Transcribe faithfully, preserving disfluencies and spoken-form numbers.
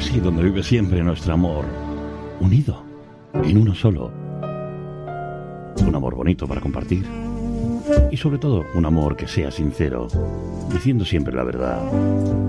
Sí, donde vive siempre nuestro amor, unido en uno solo. Un amor bonito para compartir. Y sobre todo, un amor que sea sincero, diciendo siempre la verdad.